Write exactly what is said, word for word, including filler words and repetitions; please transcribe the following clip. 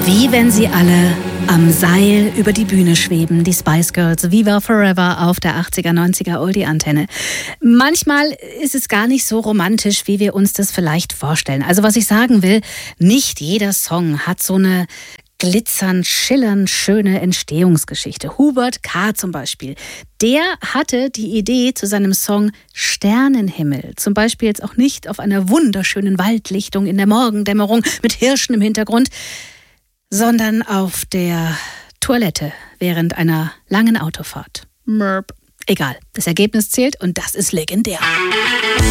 Wie wenn sie alle am Seil über die Bühne schweben, die Spice Girls, Viva Forever auf der achtziger, neunziger Oldie-Antenne. Manchmal ist es gar nicht so romantisch, wie wir uns das vielleicht vorstellen. Also was ich sagen will, nicht jeder Song hat so eine glitzernd, schillernd schöne Entstehungsgeschichte. Hubert K. zum Beispiel, der hatte die Idee zu seinem Song Sternenhimmel. Zum Beispiel jetzt auch nicht auf einer wunderschönen Waldlichtung in der Morgendämmerung mit Hirschen im Hintergrund, sondern auf der Toilette während einer langen Autofahrt. Merp. Egal, das Ergebnis zählt und das ist legendär.